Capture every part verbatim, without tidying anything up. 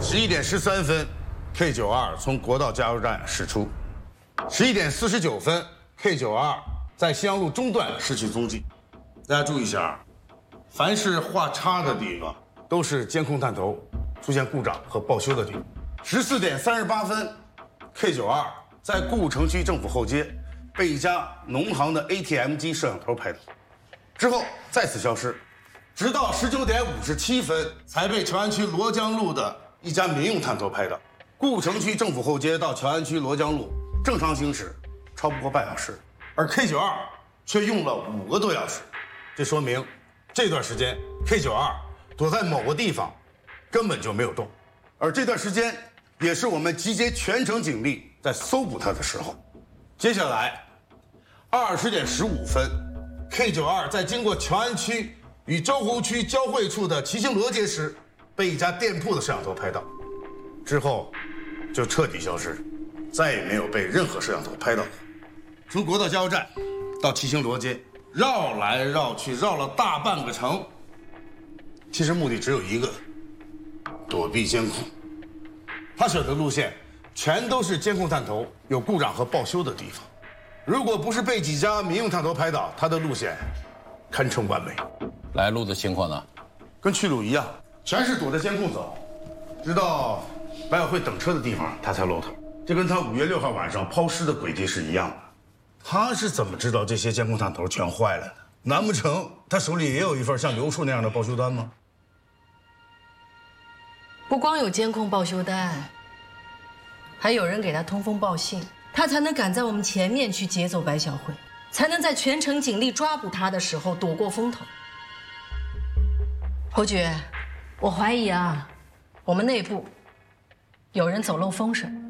十一点十三分 ，K 九二从国道加油站驶出。十一点四十九分 ，K 九二在西阳路中段失去踪迹。大家注意一下，凡是画叉的地方，都是监控探头出现故障和报修的地方。十四点三十八分 ，K 九二在故城区政府后街被一家农行的 A T M 机摄像头拍到，之后再次消失，直到十九点五十七分才被乔安区罗江路的一家民用探头拍到。故城区政府后街到乔安区罗江路正常行驶超不过半小时，而 K 九二却用了五个多小时，这说明这段时间 K 九二躲在某个地方根本就没有动，而这段时间也是我们集结全城警力在搜捕他的时候。接下来二十点十五分 ，K 九二在经过乔安区与周湖区交汇处的齐兴罗街时，被一家店铺的摄像头拍到，之后就彻底消失，再也没有被任何摄像头拍到过。从国道加油站到齐兴罗街，绕来绕去，绕了大半个城，其实目的只有一个：躲避监控。他选的路线全都是监控探头有故障和报修的地方。如果不是被几家民用探头拍到，他的路线堪称完美。 来路的情况呢？ 跟去路一样，全是躲着监控走，直到百老汇等车的地方他才露头。这跟他五月六号晚上抛尸的轨迹是一样的。他是怎么知道这些监控探头全坏了的？难不成他手里也有一份像刘树那样的报修单吗？ 不光有监控报修单，还有人给他通风报信，他才能赶在我们前面去劫走白小慧，才能在全城警力抓捕他的时候躲过风头。侯局，我怀疑啊，我们内部有人走漏风声。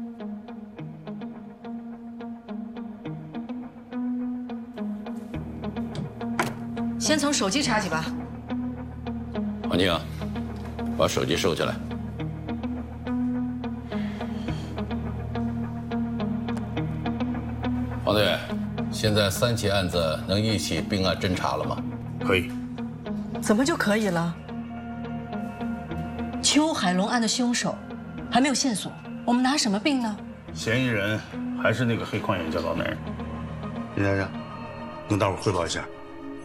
先从手机查起吧。 黄静，把手机收起来。黄队，现在三起案子能一起并案侦查了吗？ 可以。 怎么就可以了？邱海龙案的凶手还没有线索，我们拿什么并呢？ 嫌疑人还是那个黑框眼镜老男人。林先生，跟大伙汇报一下。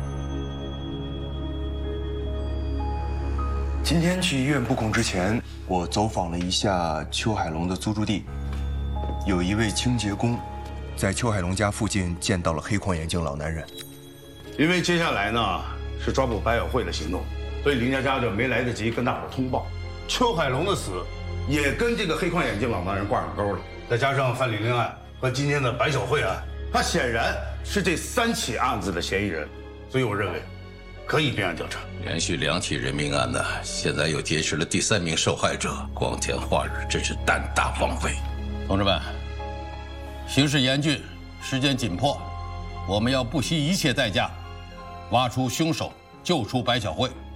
今天去医院布控之前，我走访了一下邱海龙的租住地，有一位清洁工在邱海龙家附近见到了黑框眼镜老男人。 因为接下来呢是抓捕白小慧的行动，所以林佳佳就没来得及跟大伙通报。邱海龙的死也跟这个黑框眼镜老男人挂上钩了，再加上范玲玲案和今天的白小慧案，他显然是这三起案子的嫌疑人，所以我认为可以并案调查。 连续两起人命案呢，现在又结识了第三名受害者，光天化日，真是胆大妄为。同志们，形势严峻，时间紧迫，我们要不惜一切代价，挖出凶手，救出白小慧。